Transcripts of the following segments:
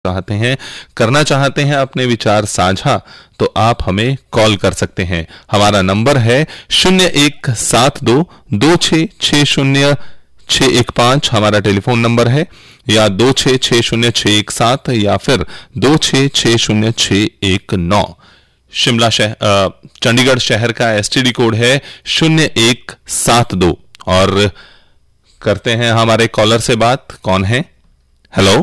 चाहते हैं, करना चाहते हैं अपने विचार साझा, तो आप हमें कॉल कर सकते हैं। हमारा नंबर है 017226600615 हमारा टेलीफोन नंबर है, या 26600617 या फिर 26600619। चंडीगढ़ शहर का एसटीडी कोड है 0172। और करते हैं हमारे कॉलर से बात। कौन है? Hello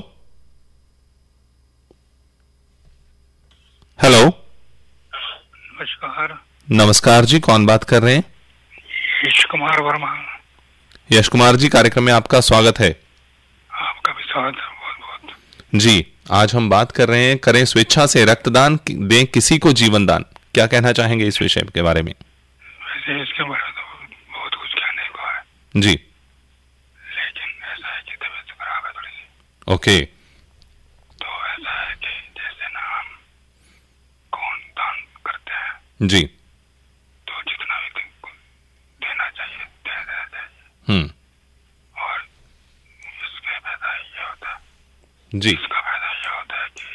hello. नमस्कार। नमस्कार जी, कौन बात कर रहे हैं? यश कुमार वर्मा। यश कुमार जी, कार्यक्रम में आपका स्वागत है। आपका भी स्वागत है, बहुत बहुत। जी, आज हम बात कर रहे हैं, करें स्वेच्छा से रक्तदान, दें किसी को जीवन दान। क्या कहना चाहेंगे इस विषय के बारे में? वैसे इसके बारे में तो बहुत कुछ कहने को है जी। लेकिन ऐसा है कि तबीयत खराब है थोड़ी सी। ओके। तो ऐसा है कि जैसे ना हम खून दान करते हैं, जी। तो जितना भी देना चाहिए दे देना चाहिए। और इसके फायदा ये होता है, जी। इसका फायदा ये होता है कि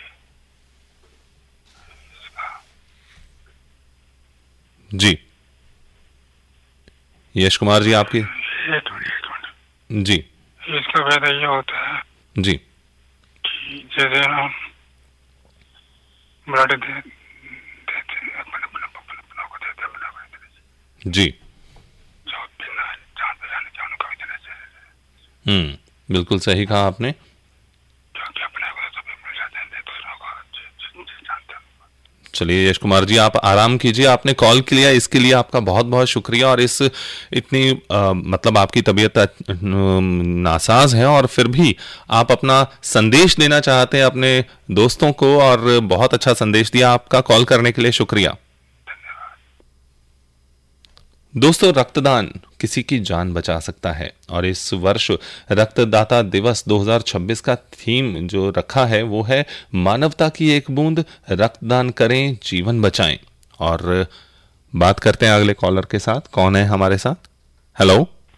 इसका जी। यश कुमार जी, आपकी एक मिनट जी। इसका फायदा ये होता है जी। कि जैसे हम ब्लड देते अपने को देते जी। जो बिना जान पहचान के उनको भी देना चाहिए, बिल्कुल सही कहा आपने। क्योंकि अपने को तो सभी मिल जाते हैं, दूसरों को जानते हैं। चलिए यश कुमार जी, आप आराम कीजिए। आपने कॉल किया, इसके लिए आपका बहुत बहुत शुक्रिया। और इस इतनी मतलब आपकी तबीयत नासाज है और फिर भी आप अपना संदेश देना चाहते हैं अपने दोस्तों को, और बहुत अच्छा संदेश दिया। आपका कॉल करने के लिए शुक्रिया। दोस्तों, रक्तदान किसी की जान बचा सकता है, और इस वर्ष रक्तदाता दिवस 2026 का थीम जो रखा है वो है मानवता की एक बूंद, रक्तदान करें जीवन बचाएं। और बात करते हैं अगले कॉलर के साथ। कौन है हमारे साथ? हेलो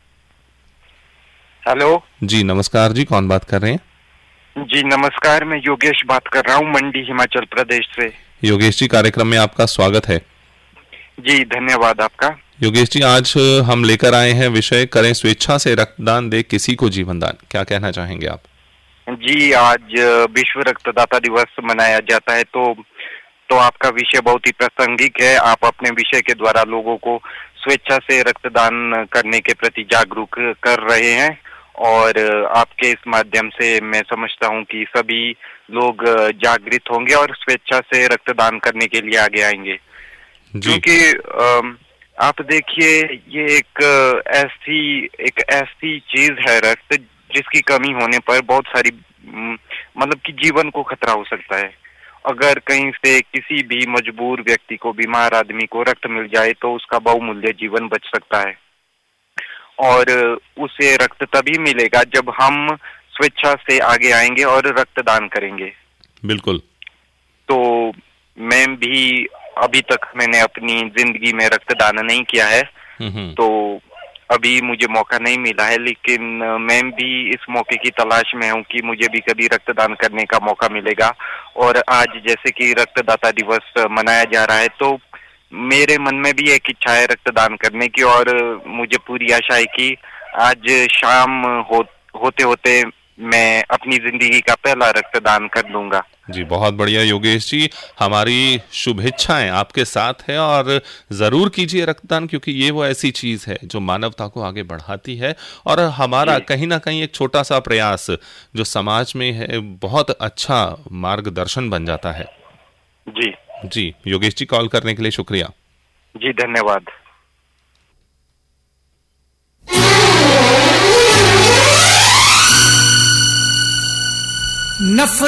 हेलो जी, नमस्कार जी, कौन बात कर रहे हैं? जी नमस्कार, मैं योगेश बात कर रहा हूँ, मंडी हिमाचल प्रदेश से। योगेश जी, कार्यक्रम में आपका स्वागत है। जी धन्यवाद आपका। योगेश जी, आज हम लेकर आए हैं विषय, करें स्वेच्छा से रक्तदान, दे किसी को जीवन दान। क्या कहना चाहेंगे आप? जी, आज विश्व रक्तदाता दिवस मनाया जाता है, तो आपका विषय बहुत ही प्रासंगिक है। आप अपने विषय के द्वारा लोगों को स्वेच्छा से रक्तदान करने के प्रति जागरूक कर रहे हैं, और आपके इस माध्यम से मैं समझता हूँ कि सभी लोग जागृत होंगे और स्वेच्छा से रक्तदान करने के लिए आगे आएंगे। क्योंकि आप देखिए, ये एक ऐसी चीज है रक्त, जिसकी कमी होने पर बहुत सारी मतलब कि जीवन को खतरा हो सकता है। अगर कहीं से किसी भी मजबूर व्यक्ति को, बीमार आदमी को रक्त मिल जाए तो उसका बहुमूल्य जीवन बच सकता है। और उसे रक्त तभी मिलेगा जब हम स्वेच्छा से आगे आएंगे और रक्तदान करेंगे। बिल्कुल। तो मैं भी अभी तक मैंने अपनी जिंदगी में रक्तदान नहीं किया है, तो अभी मुझे मौका नहीं मिला है, लेकिन मैं भी इस मौके की तलाश में हूँ कि मुझे भी कभी रक्तदान करने का मौका मिलेगा। और आज जैसे कि रक्तदाता दिवस मनाया जा रहा है, तो मेरे मन में भी एक इच्छा है रक्तदान करने की, और मुझे पूरी आशा है कि आज शाम होते होते मैं अपनी जिंदगी का पहला रक्तदान कर लूंगा। जी, बहुत बढ़िया योगेश जी, हमारी शुभेच्छाएं आपके साथ है, और जरूर कीजिए रक्तदान, क्योंकि ये वो ऐसी चीज है जो मानवता को आगे बढ़ाती है, और हमारा कहीं ना कहीं एक छोटा सा प्रयास जो समाज में है, बहुत अच्छा मार्गदर्शन बन जाता है। जी जी, योगेश जी, कॉल करने के लिए शुक्रिया। जी धन्यवाद। नफरत